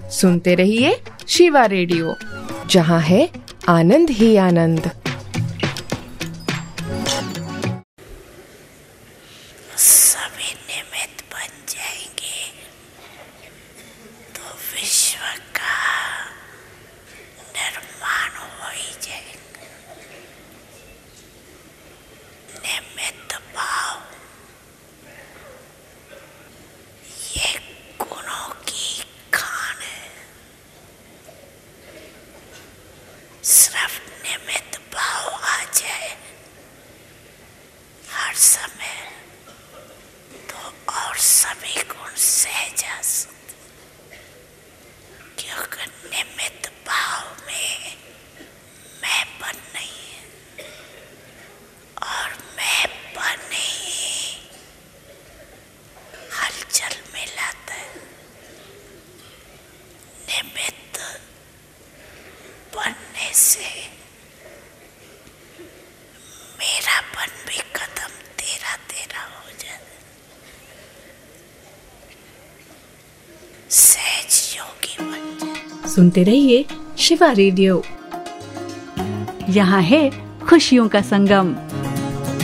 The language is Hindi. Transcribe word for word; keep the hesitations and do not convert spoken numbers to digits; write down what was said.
सुनते रहिए शिवा रेडियो, जहाँ है आनंद ही आनंद। सभी निमित्त बन जाएंगे तो विश्व का निर्माण हो ही जाएगा। निमित्त भाव ये गुणों की खान है। सिर्फ निमित्त भाव आ जाए हर समय तो और सभी गुण सह जा सकते, क्योंकि निमित्त भाव में मैंपन नहीं है और मैंपन ही हलचल में लाता है। निमित्त बनने से मेरापन भी कदम तेरा तेरा हो जाता, सहज योगी बन जाए। सुनते रहिए शिवा रेडियो, यहाँ है खुशियों का संगम।